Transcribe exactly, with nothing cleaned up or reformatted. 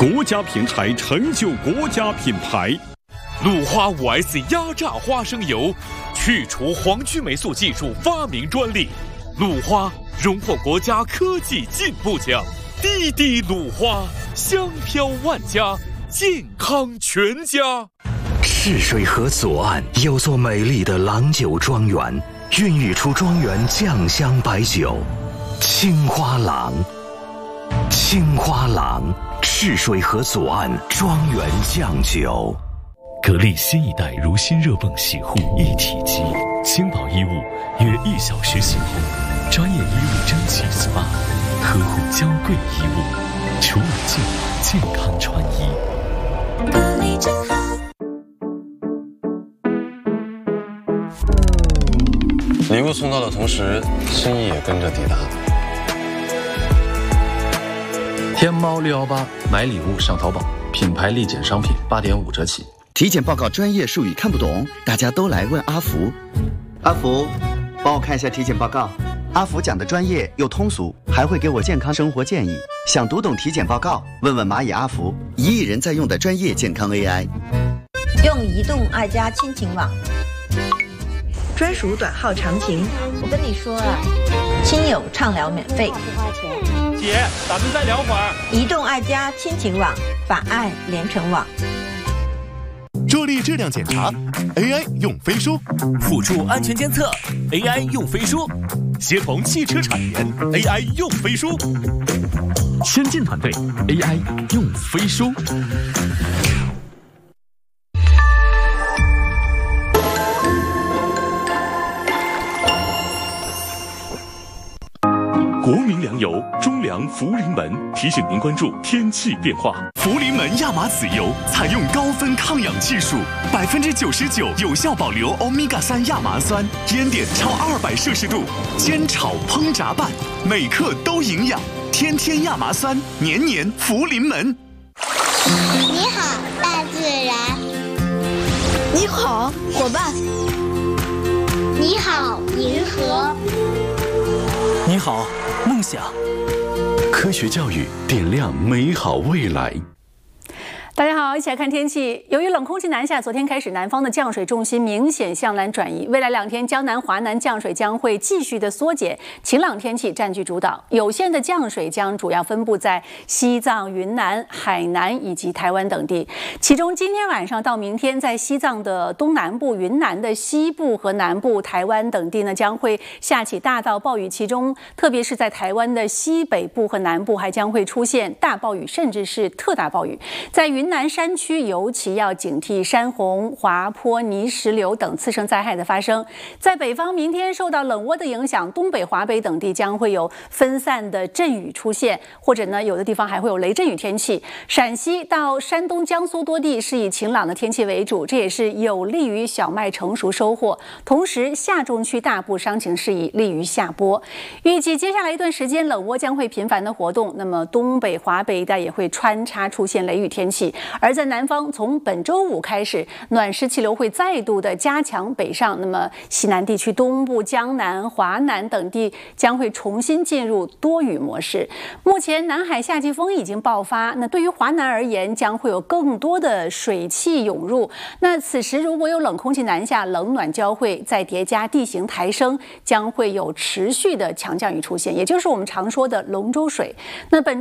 国家品牌成就国家品牌。 鲁花 五 S 压榨花生油，去除黄曲霉素技术发明专利。鲁花荣获国家科技进步奖。滴滴鲁花，香飘万家，健康全家。 赤水河左岸有座美丽的郎酒庄园，孕育出庄园酱香白酒青花郎。青花郎，赤水河左岸庄园酱酒。 格力新一代如新热泵洗护一体机，轻薄衣物约一小时洗后，专业衣物蒸汽 S P A， 呵护娇贵衣物，除螨净化健康穿衣。 格力真好。 礼物送到的同时，心意也跟着抵达。 天猫六一八买礼物上淘宝，品牌立减商品八点五折起。 体检报告专业术语看不懂，大家都来问阿福。阿福，帮我看一下体检报告。阿福讲的专业又通俗，还会给我健康生活建议。想读懂体检报告，问问蚂蚁阿福，一亿人在用的专业健康 A I。 用移动爱家亲情网， 专属短号长情。 我跟你说啊，亲友畅聊免费。 姐，咱们再聊会儿。 移动爱家亲情网，把爱连成网。 助力质量检查 ，A I 用飞书； 辅助安全监测 ，A I 用飞书； 协同汽车产研 ，A I 用飞书； 先进团队 A I 用飞书。 国民粮油中粮福临门提醒您关注天气变化。 福临门亚麻籽油采用高分抗氧技术，百分之九十九有效保留欧米伽三亚麻酸，烟点超二百摄氏度，煎炒烹炸拌，每克都营养。天天亚麻酸，年年福临门。 你好，大自然。 你好，伙伴。 你好，银河。 你好，梦想。 科学教育点亮美好未来。 大家好，一起来看天气。由于冷空气南下，昨天开始南方的降水重心明显向南转移，未来两天江南、华南降水将会继续的缩减，晴朗天气占据主导。有限的降水将主要分布在西藏、云南、海南以及台湾等地。其中今天晚上到明天，在西藏的东南部、云南的西部和南部、台湾等地呢，将会下起大到暴雨，其中特别是在台湾的西北部和南部，还将会出现大暴雨，甚至是特大暴雨。在云南山区尤其要警惕山洪、滑坡、泥石流等次生灾害的发生。在北方，明天受到冷涡的影响，东北、华北等地将会有分散的阵雨出现，或者呢，有的地方还会有雷阵雨天气。陕西到山东、江苏多地是以晴朗的天气为主，这也是有利于小麦成熟收获。同时，下中区大部伤情适宜，利于下播。预计接下来一段时间，冷涡将会频繁的活动，那么东北、华北一带也会穿插出现雷雨天气。而在南方，从本周五开始，暖湿气流会再度的加强北上，那么西南地区、东部、江南、华南等地将会重新进入多雨模式。目前南海夏季风已经爆发，那对于华南而言，将会有更多的水汽涌入。那此时如果有冷空气南下，冷暖交汇，再叠加地形抬升，将会有持续的强降雨出现，也就是我们常说的龙舟水。那本